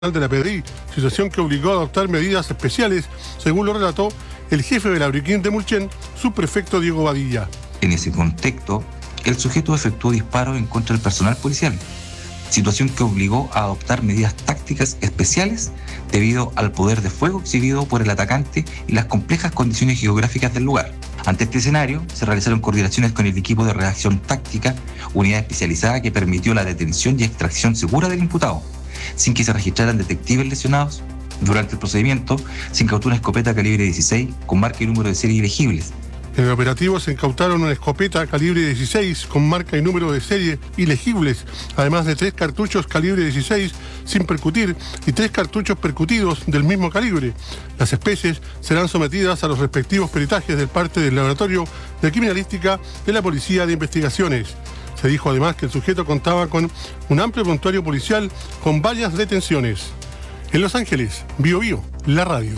de la PDI, situación que obligó a adoptar medidas especiales, según lo relató el jefe de la Briquín de Mulchen, subprefecto Diego Badilla. En ese contexto, el sujeto efectuó disparos en contra del personal policial, situación que obligó a adoptar medidas tácticas especiales debido al poder de fuego exhibido por el atacante y las complejas condiciones geográficas del lugar. Ante este escenario, se realizaron coordinaciones con el equipo de reacción táctica, unidad especializada que permitió la detención y extracción segura del imputado, sin que se registraran detectives lesionados. Durante el procedimiento, se incautó una escopeta calibre 16 con marca y número de serie ilegibles. En el operativo se incautaron una escopeta calibre 16 con marca y número de serie ilegibles, además de 3 cartuchos calibre 16 sin percutir y 3 cartuchos percutidos del mismo calibre. Las especies serán sometidas a los respectivos peritajes del parte del Laboratorio de Criminalística de la Policía de Investigaciones. Se dijo además que el sujeto contaba con un amplio prontuario policial con varias detenciones. En Los Ángeles, Bio Bio, la radio.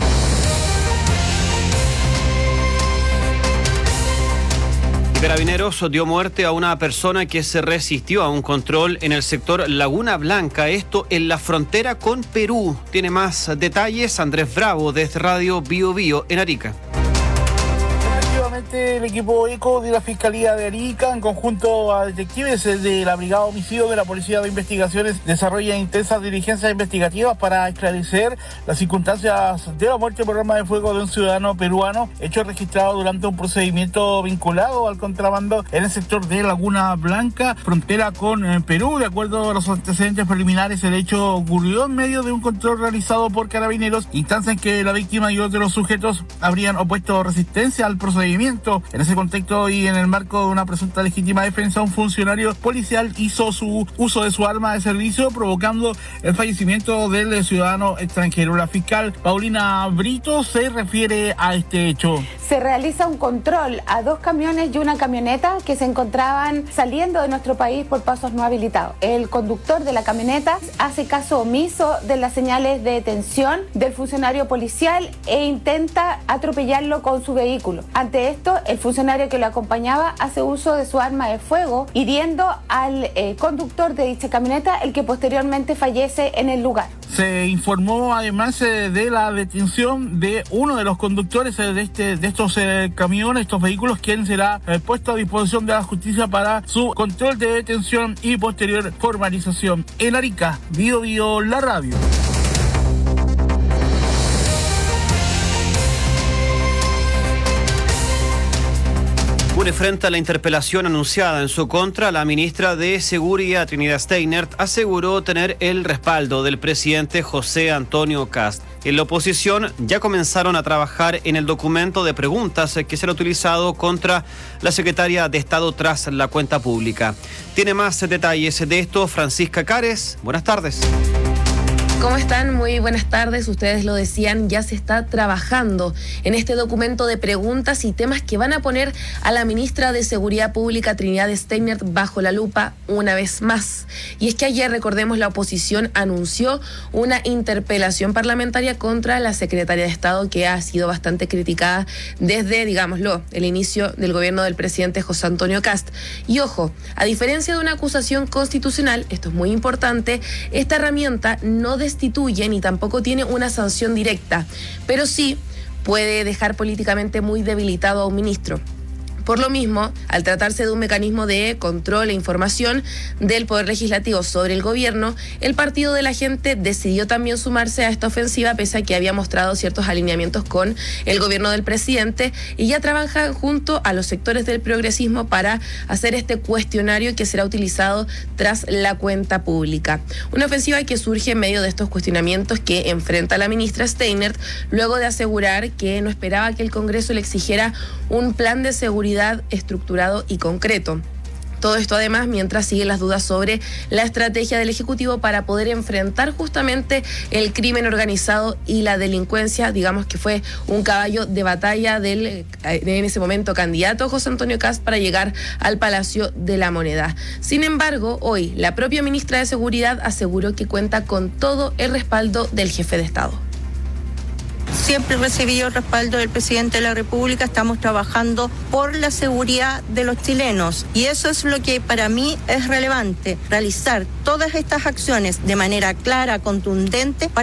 Carabineros dio muerte a una persona que se resistió a un control en el sector Laguna Blanca, esto en la frontera con Perú. Tiene más detalles Andrés Bravo desde Radio Bio Bio en Arica. El equipo ECO de la Fiscalía de Arica, en conjunto a detectives de la Brigada Homicidio de la Policía de Investigaciones, desarrolla intensas diligencias investigativas para esclarecer las circunstancias de la muerte por arma de fuego de un ciudadano peruano, hecho registrado durante un procedimiento vinculado al contrabando en el sector de Laguna Blanca, frontera con Perú. De acuerdo a los antecedentes preliminares, el hecho ocurrió en medio de un control realizado por Carabineros, instancia en que la víctima y otros sujetos habrían opuesto resistencia al procedimiento. En ese contexto y en el marco de una presunta legítima defensa, un funcionario policial hizo su uso de su arma de servicio, provocando el fallecimiento del ciudadano extranjero. La fiscal Paulina Brito se refiere a este hecho. Se realiza un control a 2 camiones y una camioneta que se encontraban saliendo de nuestro país por pasos no habilitados. El conductor de la camioneta hace caso omiso de las señales de detención del funcionario policial e intenta atropellarlo con su vehículo. Ante esto, el funcionario que lo acompañaba hace uso de su arma de fuego, hiriendo al conductor de dicha camioneta, el que posteriormente fallece en el lugar. Se informó además de la detención de uno de los conductores de estos camiones, estos vehículos, quien será puesto a disposición de la justicia para su control de detención y posterior formalización. En Arica, Bio Bio, la radio. Frente a la interpelación anunciada en su contra, la ministra de Seguridad, Trinidad Steinert, aseguró tener el respaldo del presidente José Antonio Kast. En la oposición ya comenzaron a trabajar en el documento de preguntas que será utilizado contra la secretaria de Estado tras la cuenta pública. Tiene más detalles de esto Francisca Cares. Buenas tardes. ¿Cómo están? Muy buenas tardes. Ustedes lo decían, ya se está trabajando en este documento de preguntas y temas que van a poner a la ministra de Seguridad Pública, Trinidad Steinert, bajo la lupa una vez más. Y es que ayer, recordemos, la oposición anunció una interpelación parlamentaria contra la secretaria de Estado, que ha sido bastante criticada desde, digámoslo, el inicio del gobierno del presidente José Antonio Kast. Y ojo, a diferencia de una acusación constitucional, esto es muy importante, esta herramienta no destituye ni tampoco tiene una sanción directa, pero sí puede dejar políticamente muy debilitado a un ministro. Por lo mismo, al tratarse de un mecanismo de control e información del Poder Legislativo sobre el gobierno, el Partido de la Gente decidió también sumarse a esta ofensiva, pese a que había mostrado ciertos alineamientos con el gobierno del presidente, y ya trabajan junto a los sectores del progresismo para hacer este cuestionario que será utilizado tras la cuenta pública. Una ofensiva que surge en medio de estos cuestionamientos que enfrenta la ministra Steinert, luego de asegurar que no esperaba que el Congreso le exigiera un plan de seguridad estructurado y concreto. Todo esto además mientras siguen las dudas sobre la estrategia del Ejecutivo para poder enfrentar justamente el crimen organizado y la delincuencia, digamos que fue un caballo de batalla del en ese momento candidato José Antonio Kast para llegar al Palacio de la Moneda. Sin embargo, hoy la propia ministra de Seguridad aseguró que cuenta con todo el respaldo del jefe de Estado. siempre he recibido el respaldo del presidente de la República. Estamos trabajando por la seguridad de los chilenos y eso es lo que para mí es relevante, realizar todas estas acciones de manera clara, contundente.